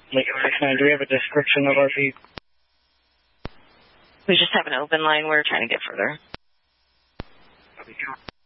Lincoln 69, do we have a description of our feed? We just have an open line. We're trying to get further.